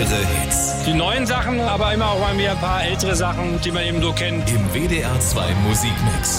eure Hits. Die neuen Sachen, aber immer auch mal wieder ein paar ältere Sachen, die man eben so kennt. Im WDR 2 Musikmix.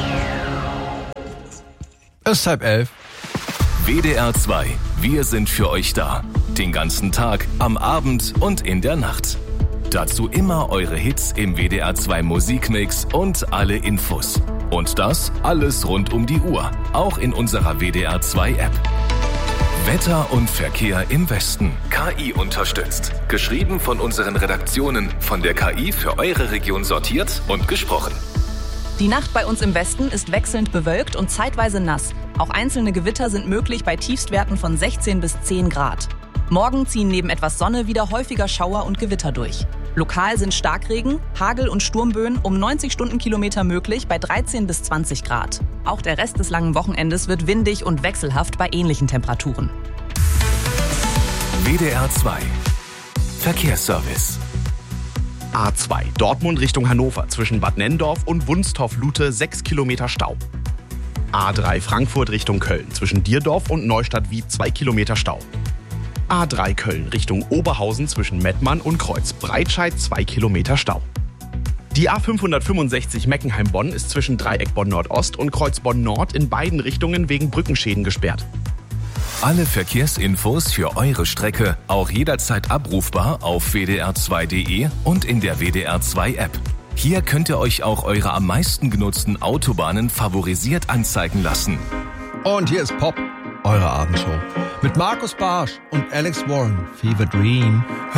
Es ist 10:30. WDR 2, wir sind für euch da. Den ganzen Tag, am Abend und in der Nacht. Dazu immer eure Hits im WDR 2 Musikmix und alle Infos. Und das alles rund um die Uhr, auch in unserer WDR 2 App. Wetter und Verkehr im Westen. KI unterstützt. Geschrieben von unseren Redaktionen, von der KI für eure Region sortiert und gesprochen. Die Nacht bei uns im Westen ist wechselnd bewölkt und zeitweise nass. Auch einzelne Gewitter sind möglich bei Tiefstwerten von 16 bis 10 Grad. Morgen ziehen neben etwas Sonne wieder häufiger Schauer und Gewitter durch. Lokal sind Starkregen, Hagel und Sturmböen um 90 Stundenkilometer möglich bei 13 bis 20 Grad. Auch der Rest des langen Wochenendes wird windig und wechselhaft bei ähnlichen Temperaturen. WDR 2 Verkehrsservice. A2 Dortmund Richtung Hannover zwischen Bad Nenndorf und Wunstorf-Lute 6 Kilometer Stau. A3 Frankfurt Richtung Köln zwischen Dierdorf und Neustadt-Wied 2 Kilometer Stau. A3 Köln Richtung Oberhausen zwischen Mettmann und Kreuz Breitscheid 2 Kilometer Stau. Die A565 Meckenheim-Bonn ist zwischen Dreieck Bonn-Nordost und Kreuz Bonn-Nord in beiden Richtungen wegen Brückenschäden gesperrt. Alle Verkehrsinfos für eure Strecke auch jederzeit abrufbar auf wdr2.de und in der WDR 2 App. Hier könnt ihr euch auch eure am meisten genutzten Autobahnen favorisiert anzeigen lassen. Und hier ist Pop, eure Abendshow. Mit Markus Barsch und Alex Warren, Fever Dream.